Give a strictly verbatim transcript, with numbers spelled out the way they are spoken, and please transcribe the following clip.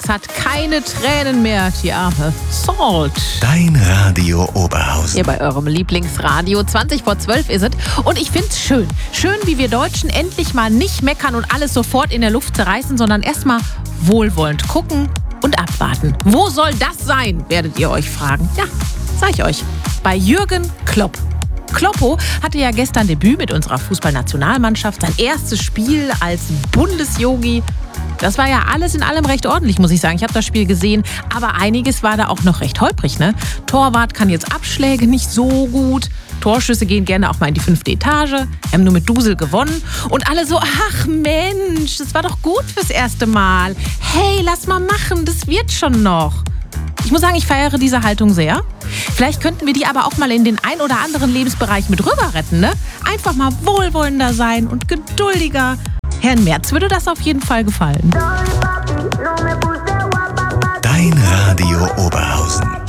hat keine Tränen mehr, die arme Salt. Dein Radio Oberhausen. Hier bei eurem Lieblingsradio. zwanzig vor zwölf ist es. Und ich find's schön. Schön, wie wir Deutschen endlich mal nicht meckern und alles sofort in der Luft zerreißen, sondern erstmal wohlwollend gucken und abwarten. Wo soll das sein, werdet ihr euch fragen. Ja, sag ich euch. Bei Jürgen Klopp. Kloppo hatte ja gestern Debüt mit unserer Fußballnationalmannschaft. Sein erstes Spiel als Bundesjogi. Das war ja alles in allem recht ordentlich, muss ich sagen. Ich habe das Spiel gesehen, aber einiges war da auch noch recht holprig, ne? Torwart kann jetzt Abschläge nicht so gut. Torschüsse gehen gerne auch mal in die fünfte Etage. Wir haben nur mit Dusel gewonnen. Und alle so, ach Mensch, das war doch gut fürs erste Mal. Hey, lass mal machen, das wird schon noch. Ich muss sagen, ich feiere diese Haltung sehr. Vielleicht könnten wir die aber auch mal in den ein oder anderen Lebensbereich mit rüber retten, ne? Einfach mal wohlwollender sein und geduldiger. Herrn Merz würde das auf jeden Fall gefallen. Dein Radio Oberhausen.